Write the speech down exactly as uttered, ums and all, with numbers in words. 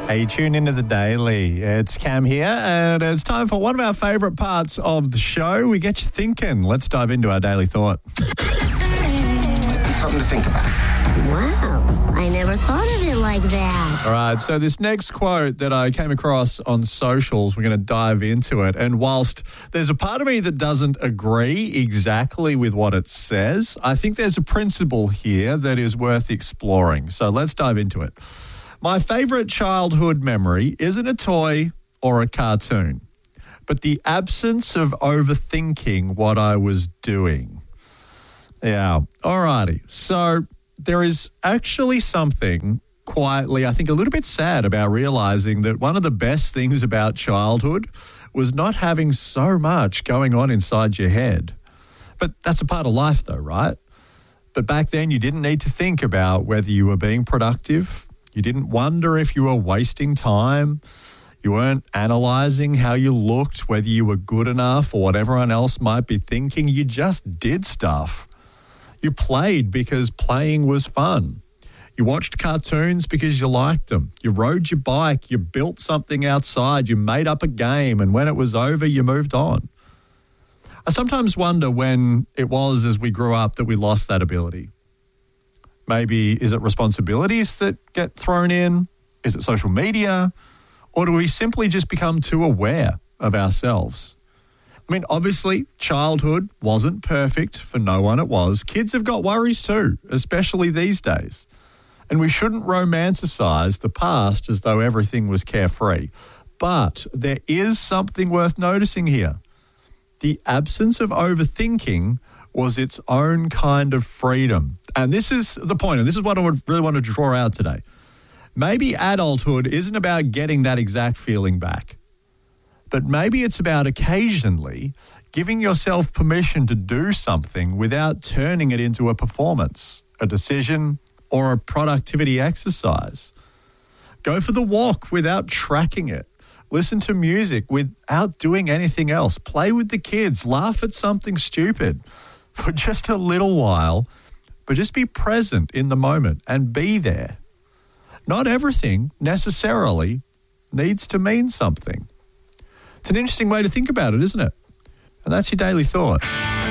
Hey, you tune into the Daily. It's Cam here, and it's time for one of our favourite parts of the show. We get you thinking. Let's dive into our Daily Thought. Something to think about. Wow, I never thought of it like that. All right, so this next quote that I came across on socials, we're going to dive into it. And whilst there's a part of me that doesn't agree exactly with what it says, I think there's a principle here that is worth exploring. So let's dive into it. My favourite childhood memory isn't a toy or a cartoon, but the absence of overthinking what I was doing. Yeah, alrighty. So there is actually something quietly, I think, a little bit sad about realising that one of the best things about childhood was not having so much going on inside your head. But that's a part of life though, right? But back then you didn't need to think about whether you were being productive. You didn't wonder if you were wasting time. You weren't analysing how you looked, whether you were good enough or what everyone else might be thinking. You just did stuff. You played because playing was fun. You watched cartoons because you liked them. You rode your bike. You built something outside. You made up a game, and when it was over, you moved on. I sometimes wonder when it was as we grew up that we lost that ability. Maybe is it responsibilities that get thrown in? Is it social media? Or do we simply just become too aware of ourselves? I mean, obviously, childhood wasn't perfect. For no one it was. Kids have got worries too, especially these days. And we shouldn't romanticize the past as though everything was carefree. But there is something worth noticing here. The absence of overthinking was its own kind of freedom. And this is the point, and this is what I would really want to draw out today. Maybe adulthood isn't about getting that exact feeling back, but maybe it's about occasionally giving yourself permission to do something without turning it into a performance, a decision, or a productivity exercise. Go for the walk without tracking it. Listen to music without doing anything else. Play with the kids. Laugh at something stupid for just a little while, but just be present in the moment and be there. Not everything necessarily needs to mean something. It's an interesting way to think about it, isn't it? And that's your Daily Thought.